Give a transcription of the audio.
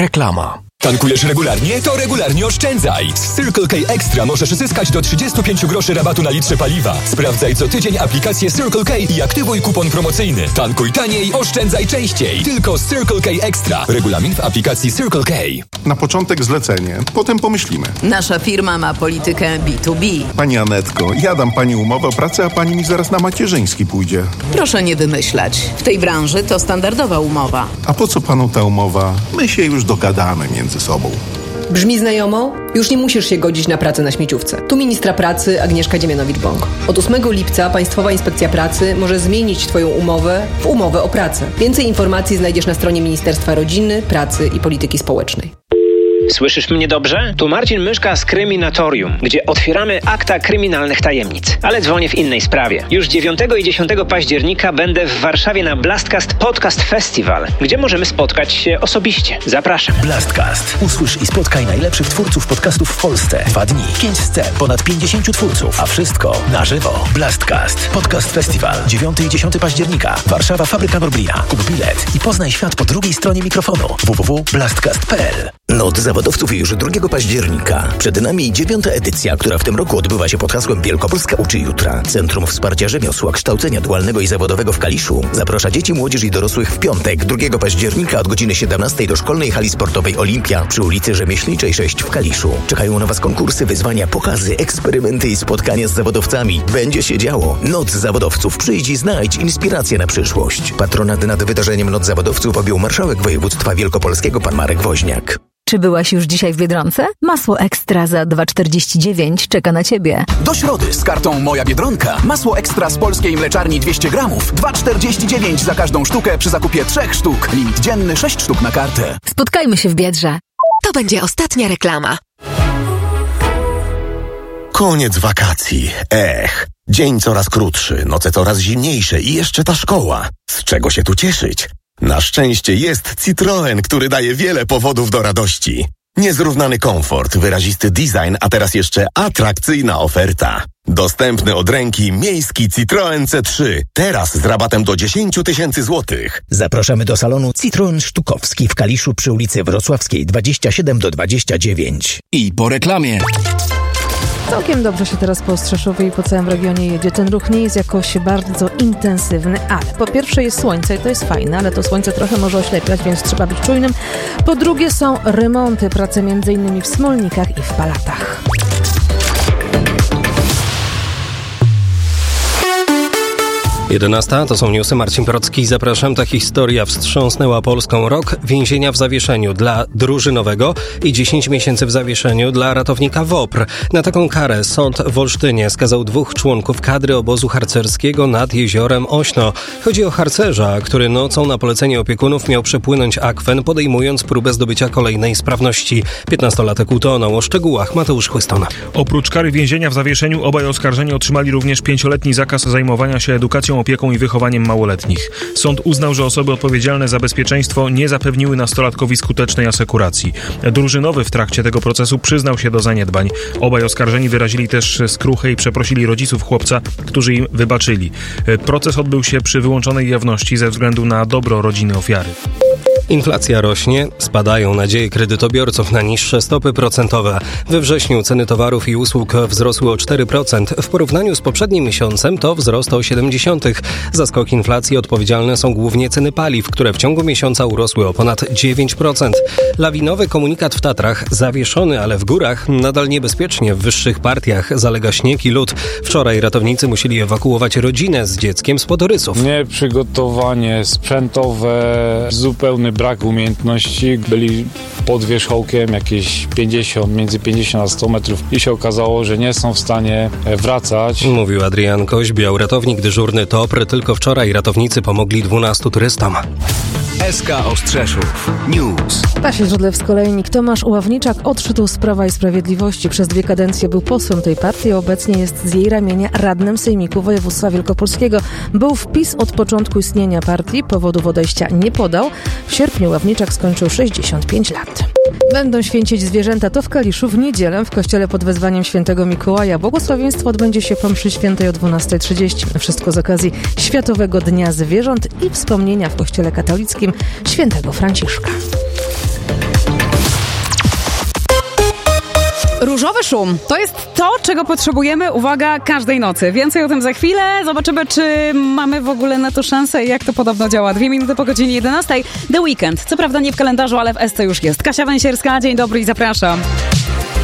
Reklama. Tankujesz regularnie? To regularnie oszczędzaj! Z Circle K Extra możesz zyskać do 35 groszy rabatu na litrze paliwa. Sprawdzaj co tydzień aplikację Circle K i aktywuj kupon promocyjny. Tankuj taniej, oszczędzaj częściej. Tylko z Circle K Extra. Regulamin w aplikacji Circle K. Na początek zlecenie, potem pomyślimy. Nasza firma ma politykę B2B. Pani Anetko, ja dam pani umowę o pracę, a pani mi zaraz na macierzyński pójdzie. Proszę nie wymyślać. W tej branży to standardowa umowa. A po co panu ta umowa? My się już dogadamy między sobą. Brzmi znajomo? Już nie musisz się godzić na pracę na śmieciówce. Tu ministra pracy Agnieszka Dziemianowicz-Bąk. Od 8 lipca Państwowa Inspekcja Pracy może zmienić Twoją umowę w umowę o pracę. Więcej informacji znajdziesz na stronie Ministerstwa Rodziny, Pracy i Polityki Społecznej. Słyszysz mnie dobrze? Tu Marcin Myszka z Kryminatorium, gdzie otwieramy akta kryminalnych tajemnic. Ale dzwonię w innej sprawie. Już 9 i 10 października będę w Warszawie na Blastcast Podcast Festival, gdzie możemy spotkać się osobiście. Zapraszam. Blastcast. Usłysz i spotkaj najlepszych twórców podcastów w Polsce. 2 dni, 5 scen, ponad 50 twórców, a wszystko na żywo. Blastcast Podcast Festival. 9 i 10 października. Warszawa, Fabryka Norblina. Kup bilet i poznaj świat po drugiej stronie mikrofonu. www.blastcast.pl. Not zawodowców już 2 października. Przed nami 9. edycja, która w tym roku odbywa się pod hasłem Wielkopolska uczy jutra. Centrum Wsparcia Rzemiosła, Kształcenia Dualnego i Zawodowego w Kaliszu zaprasza dzieci, młodzież i dorosłych w piątek, 2 października od godziny 17 do szkolnej hali sportowej Olimpia przy ulicy Rzemieślniczej 6 w Kaliszu. Czekają na Was konkursy, wyzwania, pokazy, eksperymenty i spotkania z zawodowcami. Będzie się działo. Noc zawodowców. Przyjdź i znajdź inspirację na przyszłość. Patronat nad wydarzeniem Noc zawodowców objął marszałek województwa wielkopolskiego pan Marek Woźniak. Czy byłaś już dzisiaj w Biedronce? Masło Ekstra za 2,49 czeka na Ciebie. Do środy z kartą Moja Biedronka. Masło Ekstra z polskiej mleczarni 200 gramów. 2,49 za każdą sztukę przy zakupie 3 sztuk. Limit dzienny 6 sztuk na kartę. Spotkajmy się w Biedrze. To będzie ostatnia reklama. Koniec wakacji. Dzień coraz krótszy, noce coraz zimniejsze i jeszcze ta szkoła. Z czego się tu cieszyć? Na szczęście jest Citroen, który daje wiele powodów do radości. Niezrównany komfort, wyrazisty design, a teraz jeszcze atrakcyjna oferta. Dostępny od ręki miejski Citroen C3. Teraz z rabatem do 10 000 złotych. Zapraszamy do salonu Citroen Sztukowski w Kaliszu przy ulicy Wrocławskiej 27-29. I po reklamie. Całkiem dobrze się teraz po Ostrzeszowie i po całym regionie jedzie. Ten ruch nie jest jakoś bardzo intensywny, ale po pierwsze jest słońce i to jest fajne, ale to słońce trochę może oślepiać, więc trzeba być czujnym. Po drugie są remonty, prace m.in. w Smolnikach i w Palatach. 11. To są newsy. Marcin Procki. Zapraszam. Ta historia wstrząsnęła Polską. Rok więzienia w zawieszeniu dla drużynowego i 10 miesięcy w zawieszeniu dla ratownika WOPR. Na taką karę sąd w Olsztynie skazał 2 członków kadry obozu harcerskiego nad jeziorem Ośno. Chodzi o harcerza, który nocą na polecenie opiekunów miał przepłynąć akwen, podejmując próbę zdobycia kolejnej sprawności. 15-latek utonął. O szczegółach Mateusz Chłystona. Oprócz kary więzienia w zawieszeniu obaj oskarżeni otrzymali również 5-letni zakaz zajmowania się edukacją, opieką i wychowaniem małoletnich. Sąd uznał, że osoby odpowiedzialne za bezpieczeństwo nie zapewniły nastolatkowi skutecznej asekuracji. Drużynowy w trakcie tego procesu przyznał się do zaniedbań. Obaj oskarżeni wyrazili też skruchę i przeprosili rodziców chłopca, którzy im wybaczyli. Proces odbył się przy wyłączonej jawności ze względu na dobro rodziny ofiary. Inflacja rośnie, spadają nadzieje kredytobiorców na niższe stopy procentowe. We wrześniu ceny towarów i usług wzrosły o 4%. W porównaniu z poprzednim miesiącem to wzrost o 0,7. Za skok inflacji odpowiedzialne są głównie ceny paliw, które w ciągu miesiąca urosły o ponad 9%. Lawinowy komunikat w Tatrach zawieszony, ale w górach nadal niebezpiecznie. W wyższych partiach zalega śnieg i lód. Wczoraj ratownicy musieli ewakuować rodzinę z dzieckiem z Podorysów. Nieprzygotowanie sprzętowe, zupełny brak umiejętności. Byli pod wierzchołkiem jakieś między 50 a 100 metrów i się okazało, że nie są w stanie wracać. Mówił Adrian Koźbiał, ratownik dyżurny TOPR. Tylko wczoraj ratownicy pomogli 12 turystom. SK Ostrzeszów News. Tasie Żydlewsko Olejnik. Tomasz Ławniczak odszedł z Prawa i Sprawiedliwości. Przez 2 kadencje był posłem tej partii, a obecnie jest z jej ramienia radnym Sejmiku Województwa Wielkopolskiego. Był w PiS od początku istnienia partii, powodów odejścia nie podał. W sierpniu Ławniczak skończył 65 lat. Będą święcić zwierzęta. To w Kaliszu w niedzielę w kościele pod wezwaniem świętego Mikołaja. Błogosławieństwo odbędzie się po mszy świętej o 12:30. Wszystko z okazji Światowego Dnia Zwierząt i wspomnienia w kościele katolickim świętego Franciszka. Różowy szum to jest to, czego potrzebujemy, uwaga, każdej nocy. Więcej o tym za chwilę. Zobaczymy, czy mamy w ogóle na to szansę i jak to podobno działa. 2 minuty po godzinie 11. The Weekend. Co prawda nie w kalendarzu, ale w SC już jest. Kasia Węsierska, dzień dobry i zapraszam.